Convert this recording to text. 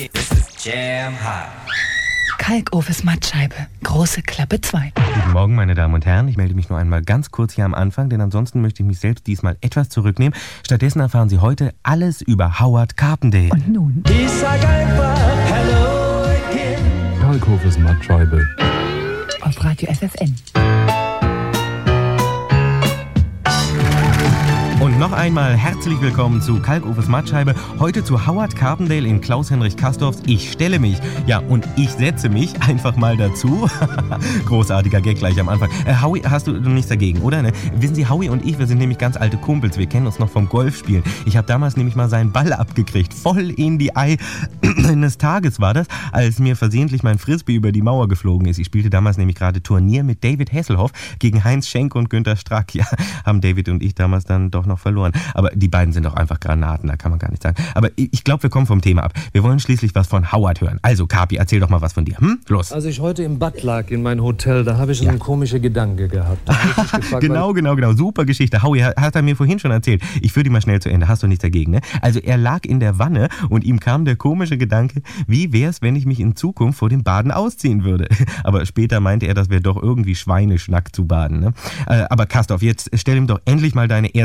This is Jam Hot. Kalkofes Mattscheibe, große Klappe 2. Guten Morgen, meine Damen und Herren. Ich melde mich nur einmal ganz kurz hier am Anfang, denn ansonsten möchte ich mich selbst diesmal etwas zurücknehmen. Stattdessen erfahren Sie heute alles über Howard Carpendale. Und nun Ich sag einfach Hello again. Kalkofes Mattscheibe. auf Radio FFN. Und noch einmal herzlich willkommen zu Kalkofes Mattscheibe. Heute zu Howard Carpendale in Klaus-Henrich Kastorfs Ich stelle mich. Ja, und ich setze mich einfach mal dazu. Großartiger Gag gleich am Anfang. Howie, hast du nichts dagegen, oder? Ne? Wissen Sie, Howie und ich, wir sind nämlich ganz alte Kumpels. Wir kennen uns noch vom Golfspielen. Ich habe damals nämlich mal seinen Ball abgekriegt. Voll in die Ei eines Tages war das, als mir versehentlich mein Frisbee über die Mauer geflogen ist. Ich spielte damals nämlich gerade Turnier mit David Hasselhoff gegen Heinz Schenk und Günter Strack. Ja, haben David und ich damals dann doch noch verloren. Aber die beiden sind doch einfach Granaten, da kann man gar nicht sagen. Aber ich glaube, wir kommen vom Thema ab. Wir wollen schließlich was von Howard hören. Also, Kapi, erzähl doch mal was von dir. Los. Als ich heute im Bad lag in mein Hotel, da habe ich einen komischen Gedanke gehabt. Da hab ich mich gefragt, Genau. Super Geschichte. Howie hat er mir vorhin schon erzählt. Ich führe die mal schnell zu Ende. Hast du nichts dagegen, ne? Also, er lag in der Wanne und ihm kam der komische Gedanke, wie wär's, wenn ich mich in Zukunft vor dem Baden ausziehen würde? Aber später meinte er, das wäre doch irgendwie Schweineschnack zu baden, ne? Aber Kastorf, jetzt stell ihm doch endlich mal deine erste